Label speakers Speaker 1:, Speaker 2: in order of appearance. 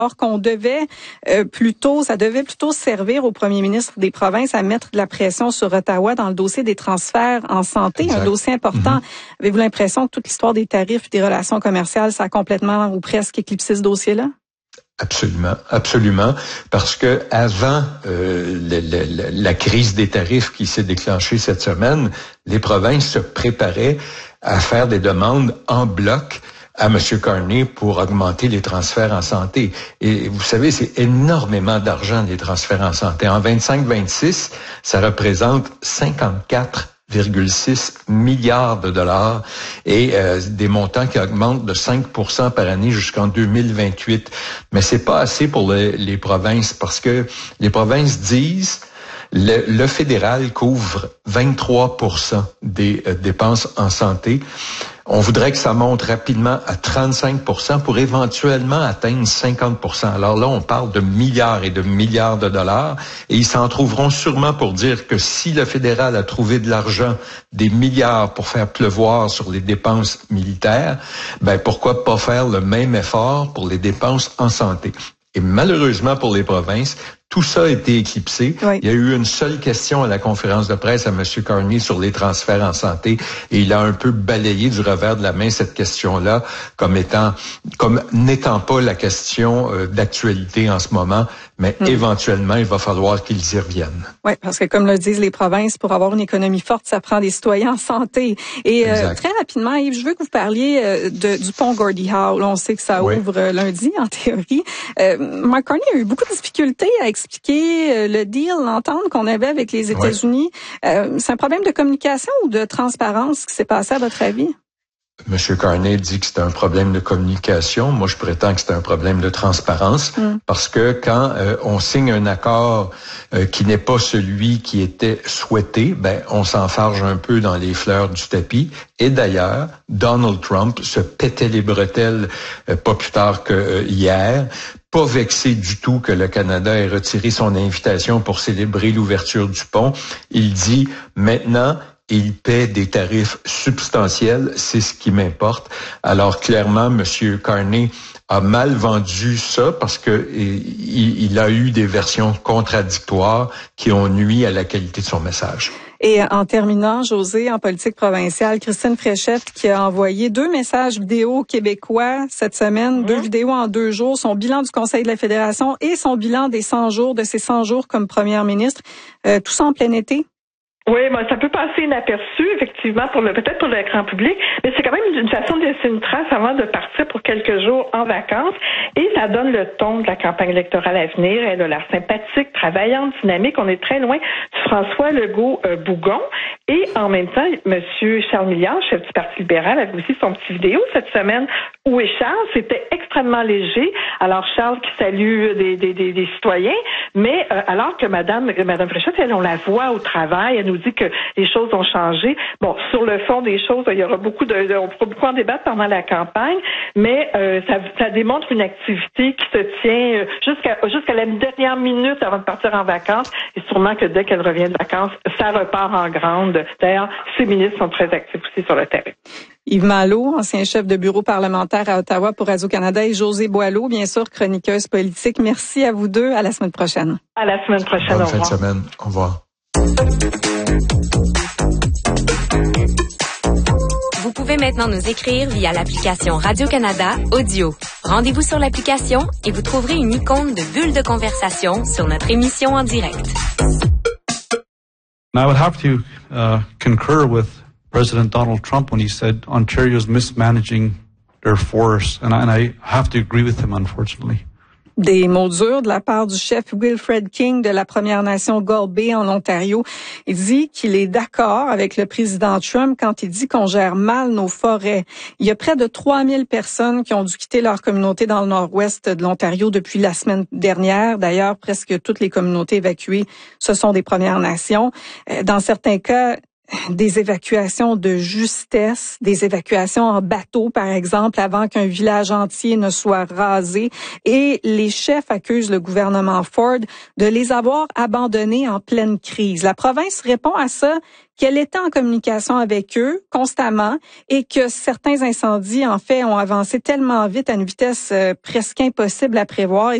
Speaker 1: Or qu'on devait ça devait plutôt servir au premier ministre des provinces à mettre de la pression sur Ottawa dans le dossier des transferts en santé, exact. Un dossier important. Avez-vous l'impression que toute l'histoire des tarifs et des relations commerciales, ça a complètement ou presque éclipsé ce dossier-là?
Speaker 2: Absolument, absolument, parce que avant la crise des tarifs qui s'est déclenchée cette semaine, les provinces se préparaient à faire des demandes en bloc à M. Carney pour augmenter les transferts en santé. Et vous savez, c'est énormément d'argent, les transferts en santé. En 25-26, ça représente 54,6 milliards de dollars et des montants qui augmentent de 5% par année jusqu'en 2028. Mais c'est pas assez pour les provinces parce que les provinces disent le fédéral couvre 23% des dépenses en santé. On voudrait que ça monte rapidement à 35% pour éventuellement atteindre 50%. Alors là, on parle de milliards et de milliards de dollars et ils s'en trouveront sûrement pour dire que si le fédéral a trouvé de l'argent, des milliards pour faire pleuvoir sur les dépenses militaires, ben pourquoi pas faire le même effort pour les dépenses en santé? Et malheureusement pour les provinces, tout ça a été éclipsé. Oui. Il y a eu une seule question à la conférence de presse à M. Carney sur les transferts en santé et il a un peu balayé du revers de la main cette question-là comme n'étant pas la question d'actualité en ce moment, mais éventuellement, il va falloir qu'ils y reviennent.
Speaker 1: Oui, parce que comme le disent les provinces, pour avoir une économie forte, ça prend des citoyens en santé. Et très rapidement, Yves, je veux que vous parlier du pont Gordie Howe. Là, on sait que ça ouvre lundi, en théorie. Mark Carney a eu beaucoup de difficultés à expliquer le deal, l'entente qu'on avait avec les États-Unis. C'est un problème de communication ou de transparence qui s'est passé à votre avis?
Speaker 2: M. Carney dit que c'est un problème de communication. Moi, je prétends que c'est un problème de transparence parce que quand on signe un accord qui n'est pas celui qui était souhaité, ben on s'enfarge un peu dans les fleurs du tapis. Et d'ailleurs, Donald Trump se pétait les bretelles pas plus tard que hier. Pas vexé du tout que le Canada ait retiré son invitation pour célébrer l'ouverture du pont. Il dit maintenant, il paie des tarifs substantiels, c'est ce qui m'importe. Alors clairement, M. Carney a mal vendu ça parce que il a eu des versions contradictoires qui ont nui à la qualité de son message.
Speaker 1: Et en terminant, José, en politique provinciale, Christine Fréchette qui a envoyé 2 messages vidéo québécois cette semaine, 2 vidéos en 2 jours, son bilan du Conseil de la Fédération et son bilan des 100 jours, de ses 100 jours comme première ministre, tout ça en plein été?
Speaker 3: Oui, mais ça peut passer inaperçu, effectivement, peut-être pour le grand public, mais c'est quand même une façon de laisser une trace avant de partir pour quelques jours en vacances. Et ça donne le ton de la campagne électorale à venir. Elle a l'air sympathique, travaillante, dynamique. On est très loin du François Legault-Bougon. Et en même temps, M. Charles Milliard, chef du Parti libéral, avait aussi son petit vidéo cette semaine. Où est Charles? C'était extrêmement léger. Alors, Charles qui salue des citoyens, mais alors que Madame Fréchette, elle, on la voit au travail, elle nous dit que les choses ont changé. Bon, sur le fond des choses, il y aura on pourra beaucoup en débattre pendant la campagne, mais ça démontre une activité qui se tient jusqu'à la dernière minute avant de partir en vacances. Et sûrement que dès qu'elle revient de vacances, ça repart en grande. D'ailleurs, ces ministres sont très actifs aussi sur le terrain.
Speaker 1: Yves Malo, ancien chef de bureau parlementaire à Ottawa pour Radio-Canada, et Josée Boileau, bien sûr, chroniqueuse politique. Merci à vous deux. À la semaine prochaine.
Speaker 3: À la semaine prochaine.
Speaker 2: Bonne fin de semaine. Au revoir.
Speaker 4: Vous pouvez maintenant nous écrire via l'application Radio-Canada Audio. Rendez-vous sur l'application et vous trouverez une icône de bulle de conversation sur notre émission en direct.
Speaker 5: I would have to concur with President Donald Trump when he said Ontario's mismanaging their forests, and I have to agree with him, unfortunately.
Speaker 1: Des mots durs de la part du chef Wilfred King de la Première Nation Gull Bay en Ontario. Il dit qu'il est d'accord avec le président Trump quand il dit qu'on gère mal nos forêts. Il y a près de 3000 personnes qui ont dû quitter leur communauté dans le nord-ouest de l'Ontario depuis la semaine dernière. D'ailleurs, presque toutes les communautés évacuées, ce sont des Premières Nations. Dans certains cas, des évacuations de justesse, des évacuations en bateau, par exemple, avant qu'un village entier ne soit rasé. Et les chefs accusent le gouvernement Ford de les avoir abandonnés en pleine crise. La province répond à ça qu'elle était en communication avec eux constamment et que certains incendies, en fait, ont avancé tellement vite à une vitesse presque impossible à prévoir.